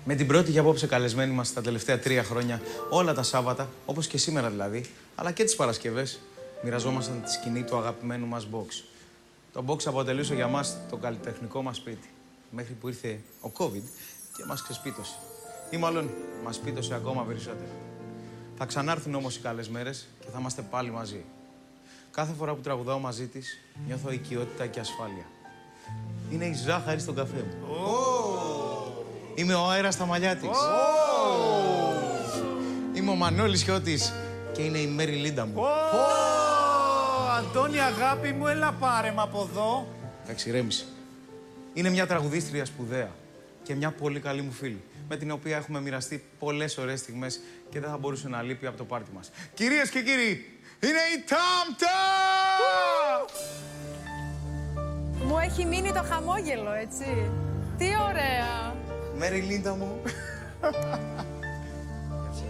Με την πρώτη για απόψε καλεσμένη μας τα τελευταία 3 χρόνια, όλα τα Σάββατα, όπως και σήμερα δηλαδή, αλλά και τις Παρασκευές, μοιραζόμασταν τη σκηνή του αγαπημένου μας box. Το box αποτελούσε για μας το καλλιτεχνικό μας σπίτι. Μέχρι που ήρθε ο COVID και μας ξεσπίτωσε. Ή μάλλον μας σπίτωσε ακόμα περισσότερο. Θα ξανάρθουν όμως οι καλές μέρες και θα είμαστε πάλι μαζί. Κάθε φορά που τραγουδάω μαζί της, νιώθω οικειότητα και ασφάλεια. Είναι η ζάχαρη στον καφέ μου. Είμαι ο αέρας στα μαλλιά της. Είμαι ο Μανώλης Χιώτης και είναι η Μέρι Λίντα μου. Αντώνη, αγάπη μου, έλα πάρε μ' από εδώ. Εντάξει, ηρέμησε. Είναι μια τραγουδίστρια σπουδαία και μια πολύ καλή μου φίλη, με την οποία έχουμε μοιραστεί πολλές ωραίες στιγμές και δεν θα μπορούσε να λείπει από το πάρτι μας. Κυρίες και κύριοι, είναι η Τάμτα! Μου έχει μείνει το χαμόγελο, έτσι. Τι ωραία. Μέρι Λίντα μου.